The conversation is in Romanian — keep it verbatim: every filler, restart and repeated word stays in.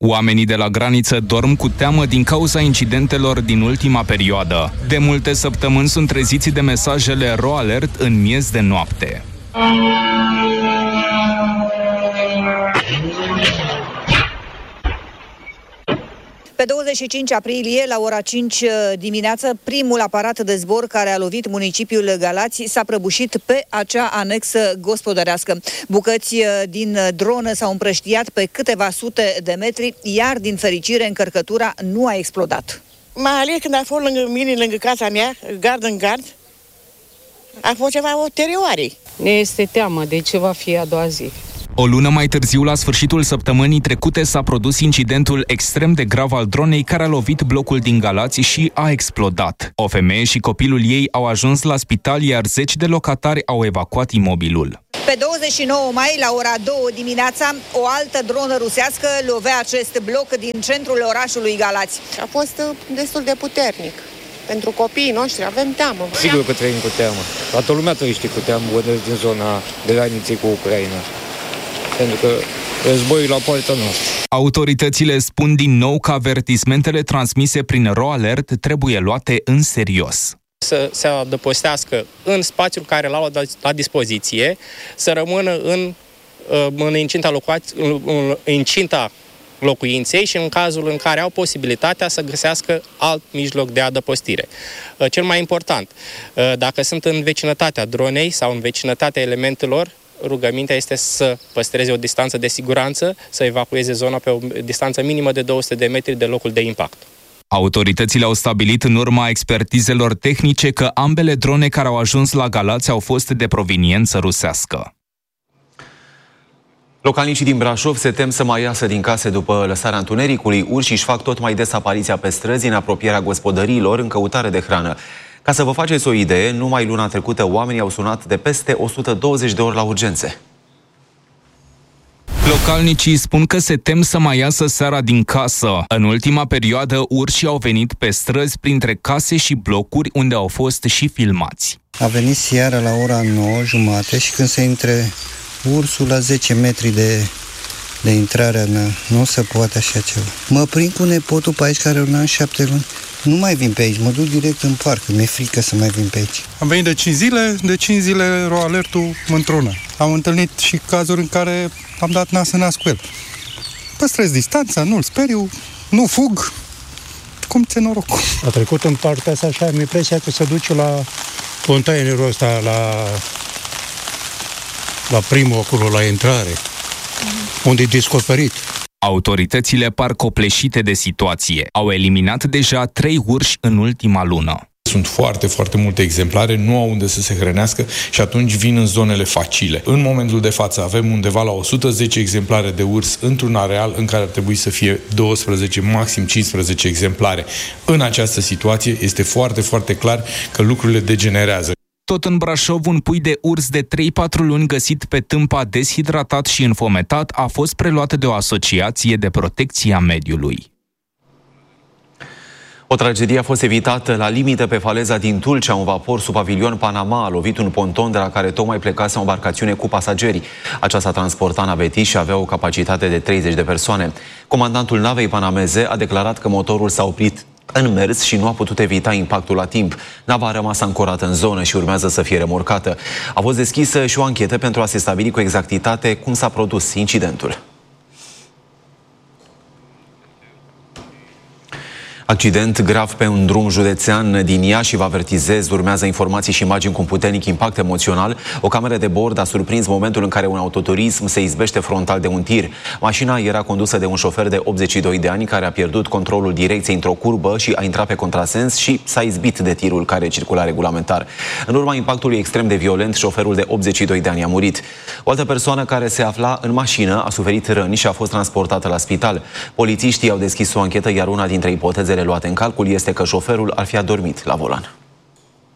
Oamenii de la graniță dorm cu teamă din cauza incidentelor din ultima perioadă. De multe săptămâni sunt treziți de mesajele Ro Alert în miez de noapte. Pe douăzeci și cinci aprilie, la ora cinci dimineață, primul aparat de zbor care a lovit municipiul Galați s-a prăbușit pe acea anexă gospodărească. Bucăți din dronă s-au împrăștiat pe câteva sute de metri, iar din fericire încărcătura nu a explodat. Mai ales când a fost lângă mine, lângă casa mea, gard în gard, a fost ceva o terioare. Ne este teamă de ce va fi a doua zi. O lună mai târziu, la sfârșitul săptămânii trecute, s-a produs incidentul extrem de grav al dronei care a lovit blocul din Galați și a explodat. O femeie și copilul ei au ajuns la spital, iar zeci de locatari au evacuat imobilul. Pe douăzeci și nouă mai, la ora două dimineața, o altă dronă rusească lovea acest bloc din centrul orașului Galați. A fost destul de puternic. Pentru copiii noștri avem teamă. Sigur că trăim cu teamă. Toată lumea trăiește cu teamă din zona graniței cu Ucraina. Pentru că războiul la poarta noastră. Autoritățile spun din nou că avertismentele transmise prin Ro Alert trebuie luate în serios. Să se adăpostească în spațiul care l-au la dispoziție, să rămână în, în incinta, locuați, în incinta locuinței și în cazul în care au posibilitatea să găsească alt mijloc de adăpostire. Cel mai important, dacă sunt în vecinătatea dronei sau în vecinătatea elementelor, rugămintea este să păstreze o distanță de siguranță, să evacueze zona pe o distanță minimă de două sute de metri de locul de impact. Autoritățile au stabilit în urma expertizelor tehnice că ambele drone care au ajuns la Galați au fost de proveniență rusească. Localnicii din Brașov se tem să mai iasă din case după lăsarea întunericului. Urșii își fac tot mai des apariția pe străzi în apropierea gospodăriilor în căutare de hrană. Ca să vă faceți o idee, numai luna trecută oamenii au sunat de peste o sută douăzeci de ori la urgențe. Localnicii spun că se tem să mai iasă seara din casă. În ultima perioadă, urșii au venit pe străzi printre case și blocuri unde au fost și filmați. A venit seara la ora nouă jumate și când se intre ursul la zece metri de, de intrare în, nu se poate așa ceva. Mă prind cu nepotul pe aici care are un an șapte luni. Nu mai vin pe aici, mă duc direct în parc, mi-e frică să mai vin pe aici. Am venit de cinci zile, de cinci zile Ro Alertul mă într-una. Am întâlnit și cazuri în care am dat nas în nas cu el. Păstrez distanța, nu-l speriu, nu fug, cum ți-e norocul. A trecut în partea asta așa, am impresia că se duce la containerul ăsta, la, la primul acolo, la intrare, mm. unde e descoperit. Autoritățile par copleșite de situație. Au eliminat deja trei urși în ultima lună. Sunt foarte, foarte multe exemplare, nu au unde să se hrănească și atunci vin în zonele facile. În momentul de față avem undeva la o sută zece exemplare de urs într-un areal în care ar trebui să fie douăsprezece, maxim cincisprezece exemplare. În această situație este foarte, foarte clar că lucrurile degenerează. Tot în Brașov, un pui de urs de trei patru luni găsit pe Tâmpa deshidratat și înfometat a fost preluat de o asociație de protecție a mediului. O tragedie a fost evitată la limită pe faleza din Tulcea. Un vapor sub pavilion Panama a lovit un ponton de la care tocmai plecase o embarcațiune cu pasageri. Aceasta transporta navetiști și avea o capacitate de treizeci de persoane. Comandantul navei panameze a declarat că motorul s-a oprit în mers și nu a putut evita impactul la timp. Nava a rămas ancorată în zonă și urmează să fie remorcată. A fost deschisă și o anchetă pentru a se stabili cu exactitate cum s-a produs incidentul. Accident grav pe un drum județean din Iași, vă avertizez, urmează informații și imagini cu un puternic impact emoțional. O cameră de bord a surprins momentul în care un autoturism se izbește frontal de un tir. Mașina era condusă de un șofer de optzeci și doi de ani care a pierdut controlul direcției într-o curbă și a intrat pe contrasens și s-a izbit de tirul care circula regulamentar. În urma impactului extrem de violent, șoferul de optzeci și doi de ani a murit. O altă persoană care se afla în mașină a suferit răni și a fost transportată la spital. Polițiștii au deschis o anchetă, iar una dintre ipotezele luate în calcul este că șoferul ar fi adormit la volan.